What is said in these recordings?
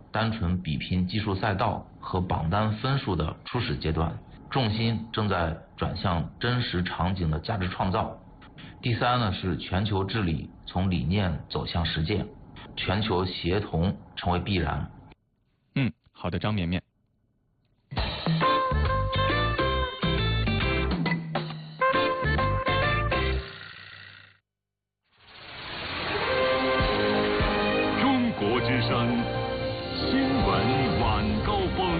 单纯比拼技术赛道和榜单分数的初始阶段，重心正在转向真实场景的价值创造。第三呢是全球治理从理念走向实践，全球协同成为必然。 好的，张绵绵。 中国之声新闻晚高峰。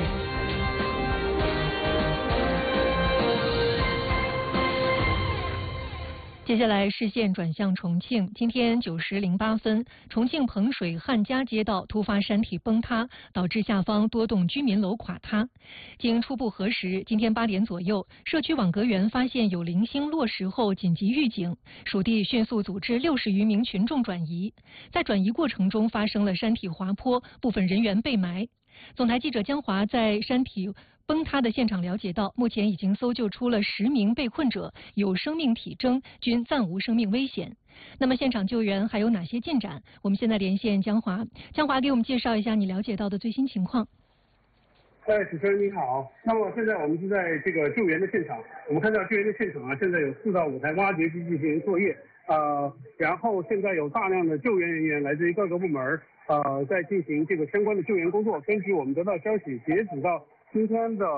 接下来视线转向重庆，今天9时08分，重庆彭水汉家街道突发山体崩塌，导致下方多栋居民楼垮塌。经初步核实，今天8点左右，社区网格员发现有零星落石后紧急预警，属地迅速组织60余名群众转移。在转移过程中发生了山体滑坡，部分人员被埋。总台记者江华在山体崩塌的现场了解到，目前已经搜救出了10名被困者，有生命体征，均暂无生命危险。那么现场救援还有哪些进展？我们现在连线江华，江华给我们介绍一下你了解到的最新情况。 主持人你好，那么现在我们是在这个救援的现场，我们看到救援的现场现在有4到5台挖掘机进行作业，然后现在有大量的救援人员来自于各个部门，在进行这个相关的救援工作。根据我们得到消息，截止到今天的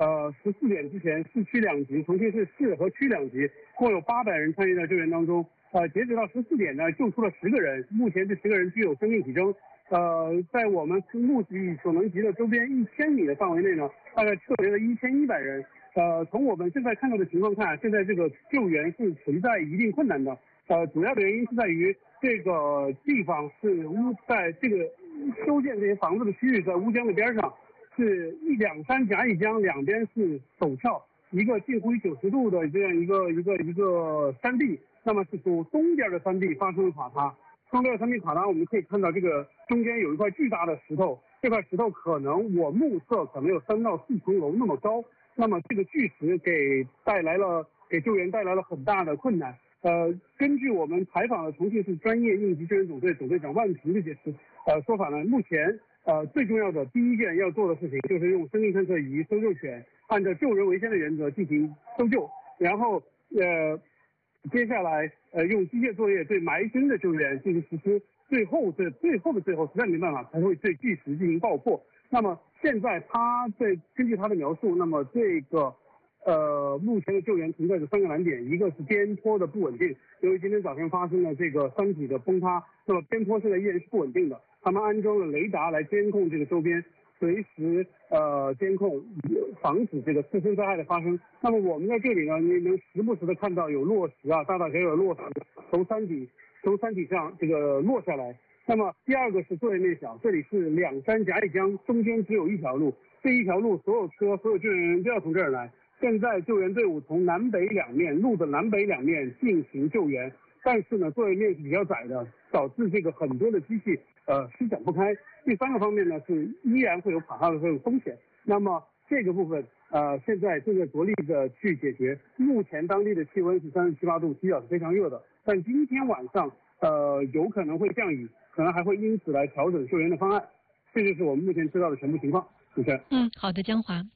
14点之前，市区2级，重庆市市和区2级，共有800人参与到救援当中。截止到14点呢，救出了10个人，目前这10个人具有生命体征。在我们目力所能及的周边1000米的范围内呢，大概撤离了1100人。从我们现在看到的情况看，现在这个救援是存在一定困难的。主要的原因是在于这个地方是在这个修建这些房子的区域，在乌江的边上，是两山夹一江，两边是陡峭，一个近乎于90度的这样一个山地。那么是从东边的山地发生了垮塌。东边的山地垮塌，我们可以看到这个中间有一块巨大的石头，这块石头可能我目测可能有3到4层楼那么高。那么这个巨石给救援带来了很大的困难。根据我们采访的重庆市专业应急救援总队总队长万平的解释，说法呢，目前最重要的第一件要做的事情就是用生命探测仪、搜救犬，按照救人为先的原则进行搜救，然后接下来用机械作业对埋身的救援进行实施，最后实在没办法才会对巨石进行爆破。那么现在根据他的描述，那么这个目前的救援存在着3个难点，一个是边坡的不稳定，由于今天早上发生了这个山体的崩塌，那么边坡现在依然是不稳定的，他们安装了雷达来监控这个周边，随时监控，防止这个自身灾害的发生。那么我们在这里呢，你能时不时的看到有落石啊，大大小小的落石从山体上这个落下来。那么第二个是作业面小，这里是两山夹一江，中间只有一条路，这一条路所有车、所有救援人员都要从这儿来。现在救援队伍从路的南北两面进行救援，但是呢，作业面是比较窄的，导致这个很多的机器施展不开。第3个方面呢，是依然会有垮塌的这种风险。那么这个部分现在正在着力的去解决。目前当地的气温是37、8度，基表是非常热的，但今天晚上有可能会降雨，可能还会因此来调整救援的方案。这就是我们目前知道的全部情况。主持人。 好的，江华。